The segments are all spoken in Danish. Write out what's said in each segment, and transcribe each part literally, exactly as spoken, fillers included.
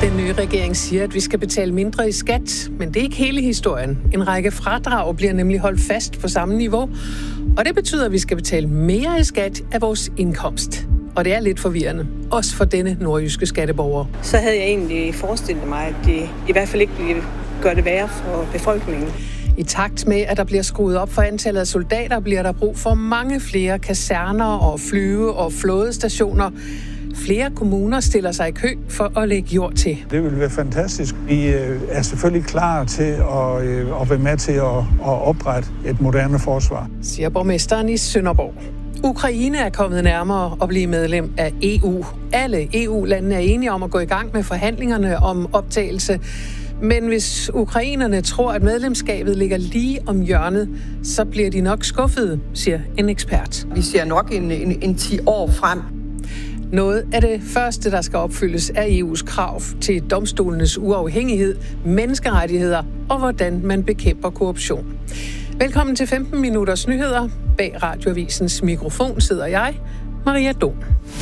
Den nye regering siger, at vi skal betale mindre i skat, men det er ikke hele historien. En række fradrag bliver nemlig holdt fast på samme niveau, og det betyder, at vi skal betale mere i skat af vores indkomst. Og det er lidt forvirrende, også for denne nordjyske skatteborger. Så havde jeg egentlig forestillet mig, at det i hvert fald ikke ville gøre det værre for befolkningen. I takt med, at der bliver skruet op for antallet af soldater, bliver der brug for mange flere kaserner og flyve- og flådestationer. Flere kommuner stiller sig i kø for at lægge jord til. Det vil være fantastisk. Vi er selvfølgelig klar til at, at være med til at, at oprette et moderne forsvar, siger borgmesteren i Sønderborg. Ukraine er kommet nærmere at blive medlem af E U. Alle E U-landene er enige om at gå i gang med forhandlingerne om optagelse. Men hvis ukrainerne tror, at medlemskabet ligger lige om hjørnet, så bliver de nok skuffede, siger en ekspert. Vi ser nok en, en, en ti år frem. Noget af det første, der skal opfyldes, er E U's krav til domstolenes uafhængighed, menneskerettigheder og hvordan man bekæmper korruption. Velkommen til femten minutters nyheder. Bag Radioavisens mikrofon sidder jeg, Maria Dom.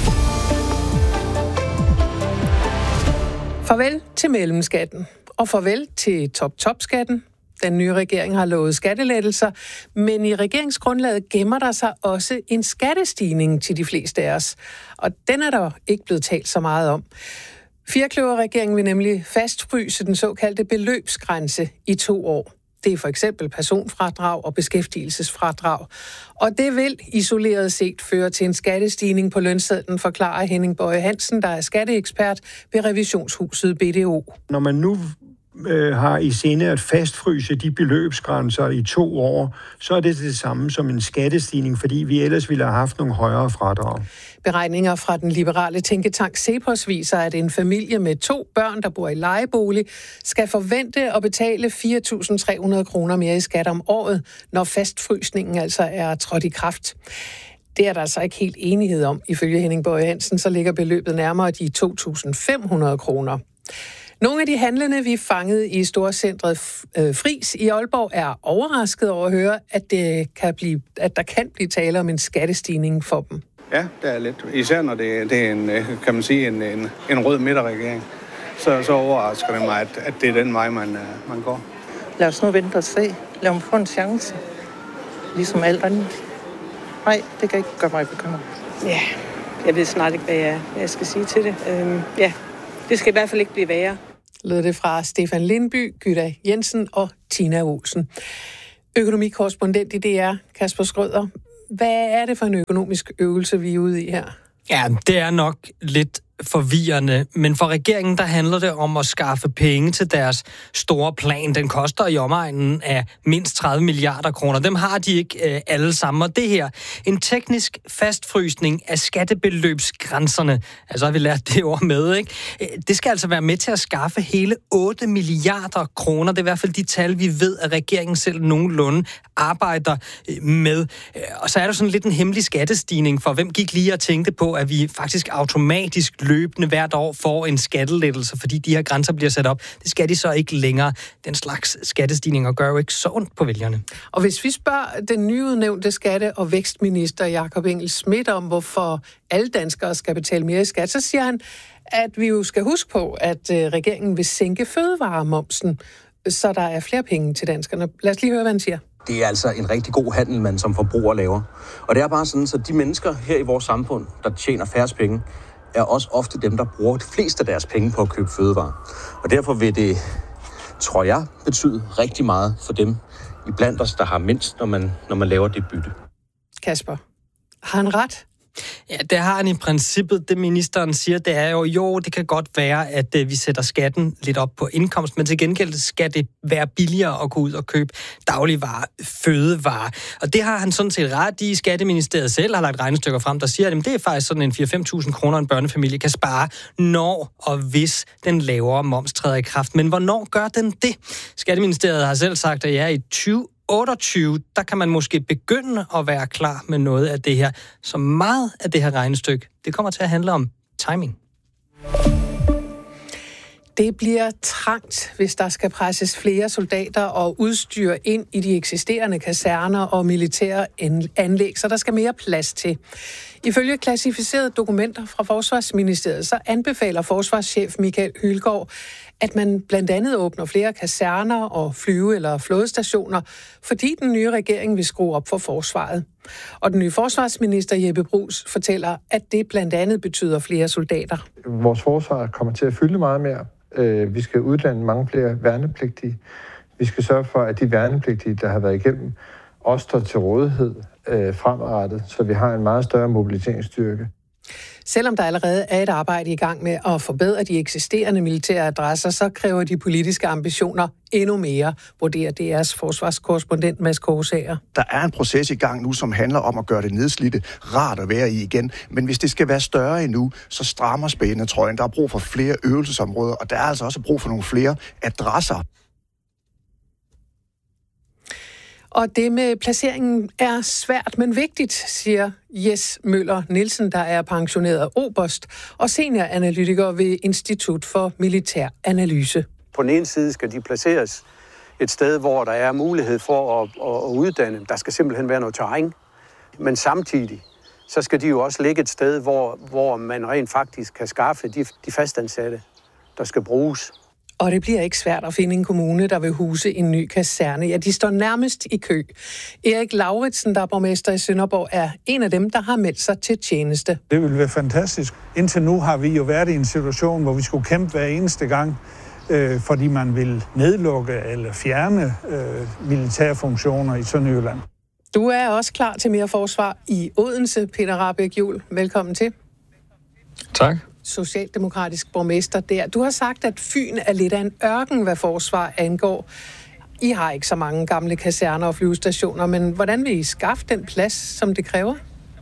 Farvel til mellemskatten, og farvel til top-top-skatten. Den nye regering har lovet skattelettelser, men i regeringsgrundlaget gemmer der sig også en skattestigning til de fleste af os. Og den er der ikke blevet talt så meget om. Firkløverregeringen vil nemlig fastfryse den såkaldte beløbsgrænse i to år. Det er for eksempel personfradrag og beskæftigelsesfradrag. Og det vil isoleret set føre til en skattestigning på lønsedlen, forklarer Henning Bøje Hansen, der er skatteekspert ved revisionshuset B D O. Når man nu øh, har i sinde at fastfryse de beløbsgrænser i to år, så er det det samme som en skattestigning, fordi vi ellers ville have haft nogle højere fradrag. Beregninger fra den liberale tænketank Cepos viser, at en familie med to børn, der bor i lejebolig, skal forvente at betale fire tusind tre hundrede kroner mere i skat om året, når fastfrysningen altså er trådt i kraft. Det er der altså ikke helt enighed om. Ifølge Henning Bøje Hansen, så ligger beløbet nærmere de to tusind fem hundrede kroner. Nogle af de handlende, vi fangede i storcentret Friis i Aalborg, er overrasket over at høre, at, det kan blive, at der kan blive tale om en skattestigning for dem. Ja, det er lidt. Især når det, det er en, kan man sige, en, en, en rød midterregering. Så, så overrasker det mig, at, at det er den vej, man, man går. Lad os nu vente og se. Lad mig få en chance. Ligesom alt andet. Nej, det kan ikke gøre mig bekymret. Ja, jeg ved snart ikke, hvad jeg, hvad jeg skal sige til det. Øhm, ja, det skal i hvert fald ikke blive værre. Lød det fra Stefan Lindby, Gyda Jensen og Tina Olsen. Økonomikorrespondent i D R, Kasper Schrøder. Hvad er det for en økonomisk øvelse, vi er ude i her? Ja, det er nok lidt forvirrende, men for regeringen, der handler det om at skaffe penge til deres store plan. Den koster i omegnen af mindst tredive milliarder kroner. Dem har de ikke øh, alle sammen. Og det her, en teknisk fastfrysning af skattebeløbsgrænserne, altså har vi lært det ord med, ikke? Det skal altså være med til at skaffe hele otte milliarder kroner. Det er i hvert fald de tal, vi ved, at regeringen selv nogenlunde arbejder med. Og så er der sådan lidt en hemmelig skattestigning, for hvem gik lige og tænkte på, at vi faktisk automatisk løbende hvert år får en skattelettelse, fordi de her grænser bliver sat op. Det skal de så ikke længere. Den slags skattestigninger gør jo ikke så ondt på vælgerne. Og hvis vi spørger den nyudnævnte skatte- og vækstminister Jakob Engel-Schmidt om, hvorfor alle danskere skal betale mere i skat, så siger han, at vi jo skal huske på, at regeringen vil sænke fødevaremomsen, så der er flere penge til danskerne. Lad os lige høre, hvad han siger. Det er altså en rigtig god handel, man som forbruger laver. Og det er bare sådan, så de mennesker her i vores samfund, der tjener færrest penge, er også ofte dem, der bruger de fleste af deres penge på at købe fødevarer. Og derfor vil det, tror jeg, betyde rigtig meget for dem iblandt os, der har mindst, når man, når man laver det bytte. Kasper, har han ret? Ja, det har han i princippet. Det ministeren siger, det er jo, jo, det kan godt være, at uh, vi sætter skatten lidt op på indkomst, men til gengæld skal det være billigere at gå ud og købe dagligvarer, fødevarer. Og det har han sådan set ret i. Skatteministeriet selv har lagt regnestykker frem, der siger, at jamen, det er faktisk sådan en fire til fem tusind kroner, en børnefamilie kan spare, når og hvis den lavere moms træder i kraft. Men hvornår gør den det? Skatteministeriet har selv sagt, at ja, i tyve otteogtyve, der kan man måske begynde at være klar med noget af det her. Så meget af det her regnestykke, det kommer til at handle om timing. Det bliver trangt, hvis der skal presses flere soldater og udstyr ind i de eksisterende kaserner og militære anlæg, så der skal mere plads til. Ifølge klassificerede dokumenter fra Forsvarsministeriet, så anbefaler forsvarschef Michael Hylgaard, at man blandt andet åbner flere kaserner og flyve- eller flådestationer, fordi den nye regering vil skrue op for forsvaret. Og den nye forsvarsminister Jeppe Bruus fortæller, at det blandt andet betyder flere soldater. Vores forsvar kommer til at fylde meget mere. Vi skal uddanne mange flere værnepligtige. Vi skal sørge for, at de værnepligtige, der har været igennem, også står til rådighed fremadrettet, så vi har en meget større mobiliseringsstyrke. Selvom der allerede er et arbejde i gang med at forbedre de eksisterende militære adresser, så kræver de politiske ambitioner endnu mere, vurderer D R's forsvarskorrespondent Mads Korsager. Der er en proces i gang nu, som handler om at gøre det nedslidte rart at være i igen. Men hvis det skal være større endnu, så strammer spændetrøjen. Der er brug for flere øvelsesområder, og der er altså også brug for nogle flere adresser. Og det med placeringen er svært, men vigtigt, siger Jes Møller Nielsen, der er pensioneret oberst og senioranalytiker ved Institut for Militær Analyse. På den ene side skal de placeres et sted, hvor der er mulighed for at, at uddanne. Der skal simpelthen være noget terræn. Men samtidig så skal de jo også ligge et sted, hvor, hvor man rent faktisk kan skaffe de, de fastansatte, der skal bruges. Og det bliver ikke svært at finde en kommune, der vil huse en ny kaserne. Ja, de står nærmest i kø. Erik Lauritsen, der er borgmester i Sønderborg, er en af dem, der har meldt sig til tjeneste. Det vil være fantastisk. Indtil nu har vi jo været i en situation, hvor vi skulle kæmpe hver eneste gang, øh, fordi man vil nedlukke eller fjerne øh, militære funktioner i Sønderjylland. Du er også klar til mere forsvar i Odense, Peter Rahbæk Juhl. Velkommen til. Tak. Socialdemokratisk borgmester der. Du har sagt, at Fyn er lidt af en ørken, hvad forsvar angår. I har ikke så mange gamle kaserner og flyvestationer, men hvordan vil I skaffe den plads, som det kræver?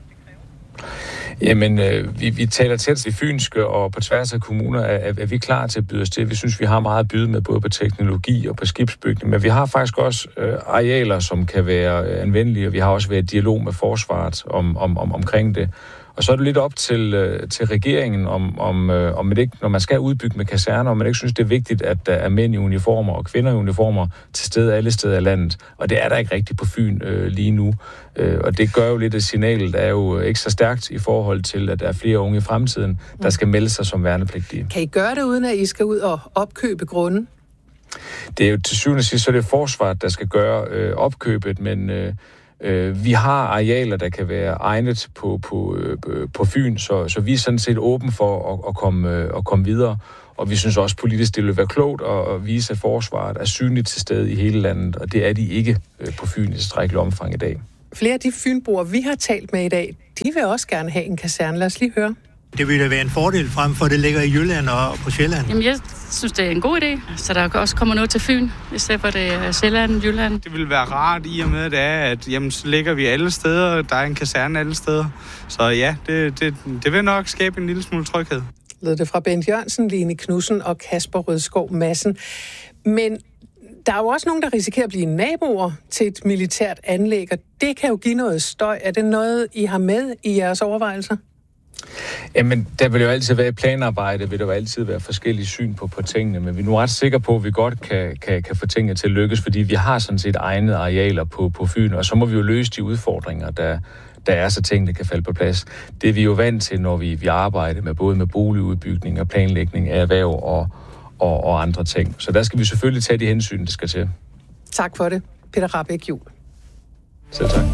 Jamen, øh, vi, vi taler tæt til fynske, og på tværs af kommuner er, er vi klar til at byde os til. Vi synes, vi har meget at byde med, både på teknologi og på skibsbygning, men vi har faktisk også øh, arealer, som kan være øh, anvendelige, og vi har også været i dialog med forsvaret om, om, om, omkring det. Og så er det lidt op til, øh, til regeringen, om, om, øh, om det ikke, når man skal udbygge med kaserner, om man ikke synes, det er vigtigt, at der er mænd i uniformer og kvinder i uniformer til stede alle steder i landet. Og det er der ikke rigtigt på Fyn øh, lige nu. Øh, og det gør jo lidt, at signalet er jo ikke så stærkt i forhold til, at der er flere unge i fremtiden, der skal melde sig som værnepligtige. Kan I gøre det, uden at I skal ud og opkøbe grunden? Det er jo til syvende og sidst, så det er forsvaret, der skal gøre øh, opkøbet, men... Øh, Vi har arealer, der kan være egnet på, på, på Fyn, så, så vi er sådan set åbne for at, at, komme, at komme videre. Og vi synes også politisk, det vil være klogt at vise, at forsvaret er synligt til stede i hele landet, og det er de ikke på Fyn i tilstrækkelig omfang i dag. Flere af de fynboer, vi har talt med i dag, de vil også gerne have en kaserne. Lad os lige høre. Det ville da være en fordel frem for, at det ligger i Jylland og på Sjælland. Jamen, jeg synes, det er en god idé, så der også kommer noget til Fyn, i stedet for det er Sjælland, Jylland. Det vil være rart i og med, at det er, at jamen, så ligger vi alle steder, der er en kaserne alle steder. Så ja, det, det, det vil nok skabe en lille smule tryghed. Lød det fra Bent Jørgensen, Line Knudsen og Kasper Rødskov Madsen. Men der er jo også nogen, der risikerer at blive naboer til et militært anlæg, og det kan jo give noget støj. Er det noget, I har med i jeres overvejelser? Jamen, der vil jo altid være planarbejde, vil der jo altid være forskellige syn på, på tingene, men vi er nu ret sikre på, at vi godt kan, kan, kan få tingene til at lykkes, fordi vi har sådan set egnede arealer på, på Fyn, og så må vi jo løse de udfordringer, der, der er, så tingene kan falde på plads. Det er vi jo vant til, når vi, vi arbejder med både med boligudbygning og planlægning af erhverv og, og, og andre ting. Så der skal vi selvfølgelig tage de hensyn, det skal til. Tak for det, Peter Rahbæk Juhl. Selv tak.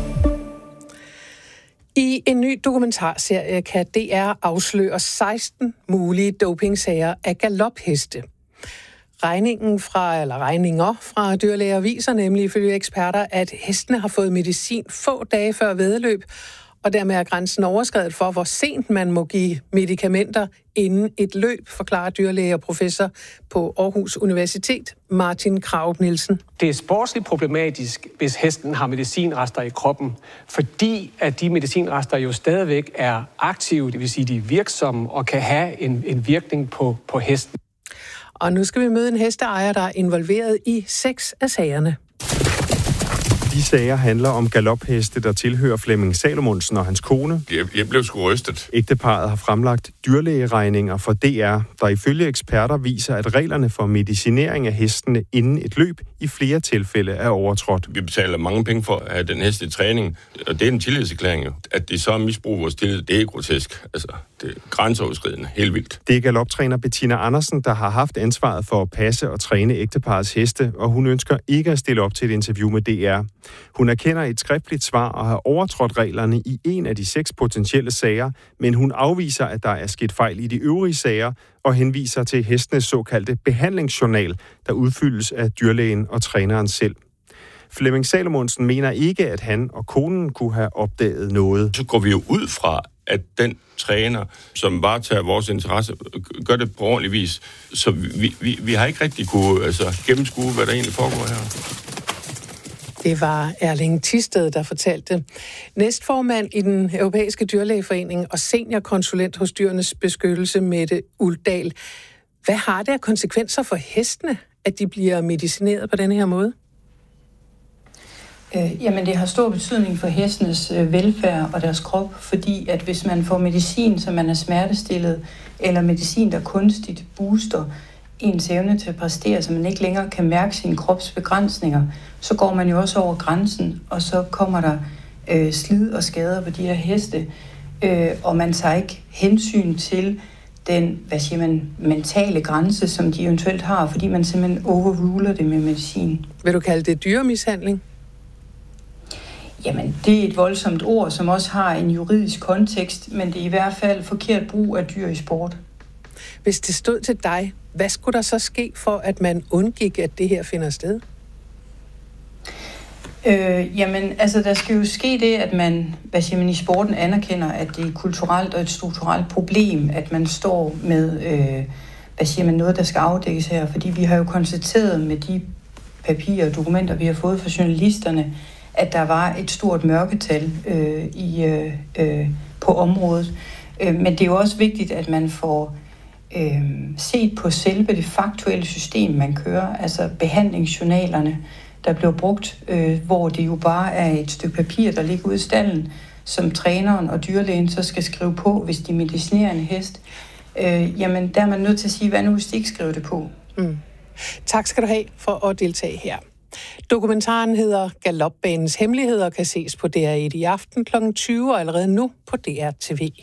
I en ny dokumentarserie kan D R afsløre seksten mulige dopingsager af galopheste. Regningen fra, eller regninger fra dyrlæger viser nemlig ifølge eksperter, at hestene har fået medicin få dage før væddeløb, og dermed er grænsen overskredet for, hvor sent man må give medicamenter inden et løb, forklarer dyrlæge og professor på Aarhus Universitet, Martin Krarup Nielsen. Det er sportsligt problematisk, hvis hesten har medicinrester i kroppen, fordi at de medicinrester jo stadigvæk er aktive, det vil sige, de er virksomme og kan have en, en virkning på, på hesten. Og nu skal vi møde en hesteejer, der er involveret i seks af sagerne. de sager handler om galopheste, der tilhører Flemming Salomonsen og hans kone. Jeg, jeg blev sgu rystet. Ægteparret har fremlagt dyrlægeregninger for D R, der ifølge eksperter viser, at reglerne for medicinering af hestene inden et løb i flere tilfælde er overtrådt. Vi betaler mange penge for at have den hest i træning, og det er en tillidserklæring jo. At de så misbruger vores tillid, det er grotesk. Altså, det er grænseoverskridende, helt vildt. Det er galoptræner Bettina Andersen, der har haft ansvaret for at passe og træne ægteparrets heste, og hun ønsker ikke at stille op til et interview med D R. Hun erkender et skriftligt svar og har overtrådt reglerne i en af de seks potentielle sager, men hun afviser, at der er sket fejl i de øvrige sager, og henviser til hestenes såkaldte behandlingsjournal, der udfyldes af dyrlægen og træneren selv. Flemming Salomonsen mener ikke, at han og konen kunne have opdaget noget. Så går vi jo ud fra, at den træner, som varetager vores interesse, gør det på ordentlig vis. Så vi, vi, vi har ikke rigtig kunne altså, gennemskue, hvad der egentlig foregår her. Det var Erling Thisted, der fortalte. Næstformand i den europæiske dyrlægeforening og seniorkonsulent hos Dyrenes Beskyttelse, Mette Uldal. Hvad har det af konsekvenser for hestene, at de bliver medicineret på denne her måde? Øh, jamen, det har stor betydning for hestenes øh, velfærd og deres krop, fordi at hvis man får medicin, så man er smertestillet, eller medicin, der kunstigt booster ens evne til at præstere, så man ikke længere kan mærke sine kropsbegrænsninger, så går man jo også over grænsen, og så kommer der øh, slid og skader på de her heste, øh, og man tager ikke hensyn til den, hvad siger man, mentale grænse, som de eventuelt har, fordi man simpelthen overruler det med medicin. Vil du kalde det dyremishandling? Jamen, det er et voldsomt ord, som også har en juridisk kontekst, men det er i hvert fald forkert brug af dyr i sport. Hvis det stod til dig, hvad skulle der så ske for, at man undgik, at det her finder sted? Øh, jamen, altså, der skal jo ske det, at man, hvad siger man, i sporten anerkender, at det er kulturelt og et strukturelt problem, at man står med, øh, hvad siger man, noget, der skal afdækkes her. Fordi vi har jo konstateret med de papirer og dokumenter, vi har fået fra journalisterne, at der var et stort mørketal øh, i, øh, øh, på området. Øh, men det er jo også vigtigt, at man får øh, set på selve det faktuelle system, man kører, altså behandlingsjournalerne, der bliver brugt, øh, hvor det jo bare er et stykke papir, der ligger ude i stallen, som træneren og dyrlægen så skal skrive på, hvis de medicinerer en hest. Øh, jamen, der er man nødt til at sige, hvad nu hvis de ikke skriver det på? Mm. Tak skal du have for at deltage her. Dokumentaren hedder Galopbanens Hemmeligheder, kan ses på D R et i aften klokken tyve og allerede nu på D R T V.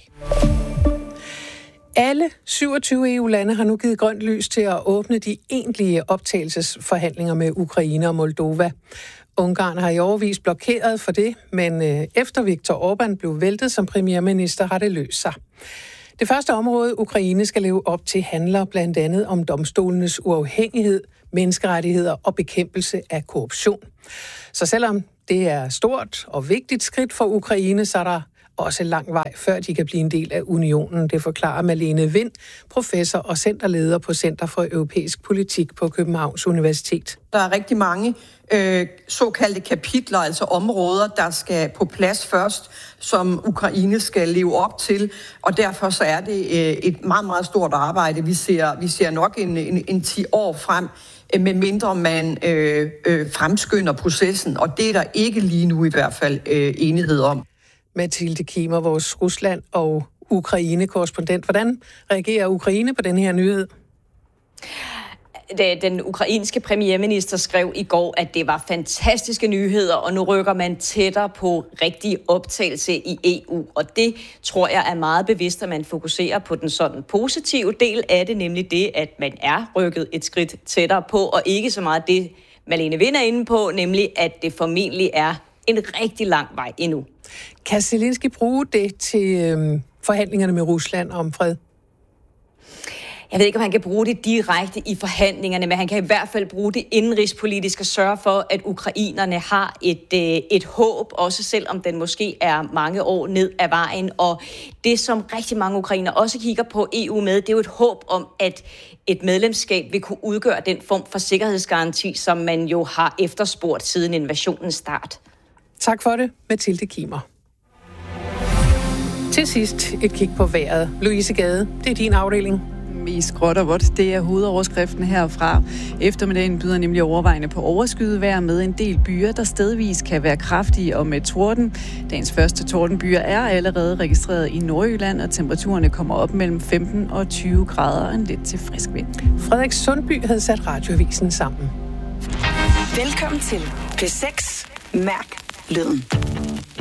Alle syvogtyve E U-lande har nu givet grønt lys til at åbne de egentlige optagelsesforhandlinger med Ukraine og Moldova. Ungarn har i årevis blokeret for det, men efter Viktor Orbán blev væltet som premierminister, har det løst sig. Det første område, Ukraine skal leve op til, handler blandt andet om domstolenes uafhængighed, menneskerettigheder og bekæmpelse af korruption. Så selvom det er stort og vigtigt skridt for Ukraine, så er der også lang vej, før de kan blive en del af unionen. Det forklarer Malene Vind, professor og centerleder på Center for Europæisk Politik på Københavns Universitet. Der er rigtig mange øh, såkaldte kapitler, altså områder, der skal på plads først, som Ukraine skal leve op til, og derfor så er det øh, et meget, meget stort arbejde. Vi ser, vi ser nok en, en, en ti år frem, med mindre man øh, øh, fremskynder processen, og det er der ikke lige nu i hvert fald øh, enighed om. Mathilde Kimer, vores Rusland- og Ukraine-korrespondent. Hvordan reagerer Ukraine på den her nyhed? Den ukrainske premierminister skrev i går, at det var fantastiske nyheder, og nu rykker man tættere på rigtig optagelse i E U. Og det tror jeg er meget bevidst, at man fokuserer på den sådan positive del af det, nemlig det, at man er rykket et skridt tættere på, og ikke så meget det, Malene Vind er inde på, nemlig at det formentlig er en rigtig lang vej endnu. Kan Zelensky bruge det til øhm, forhandlingerne med Rusland om fred? Jeg ved ikke, om han kan bruge det direkte i forhandlingerne, men han kan i hvert fald bruge det indenrigspolitisk og sørge for, at ukrainerne har et, øh, et håb, også selvom den måske er mange år ned ad vejen. Og det, som rigtig mange ukrainere også kigger på E U med, det er jo et håb om, at et medlemskab vil kunne udgøre den form for sikkerhedsgaranti, som man jo har efterspurgt siden invasionens start. Tak for det, Mathilde Kimer. Til sidst et kig på vejret. Louise Gade, det er din afdeling. mest gråt og vådt. Det er hovedoverskriften herfra. Eftermiddagen byder nemlig overvejende på overskyet vejr med en del byer, der stedvis kan være kraftige og med torden. Dagens første tordenbyer er allerede registreret i Nordjylland, og temperaturerne kommer op mellem femten og tyve grader og en lidt til frisk vind. Frederik Sundby havde sat radioavisen sammen. Velkommen til P seks. Mærk lyden.